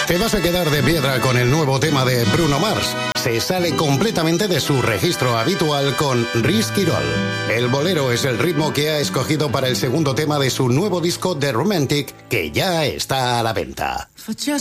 Te vas a quedar de piedra con el nuevo tema de Bruno Mars. Se sale completamente de su registro habitual con Risky Roll. El bolero es el ritmo que ha escogido para el segundo tema de su nuevo disco The Romantic, que ya está a la venta. For just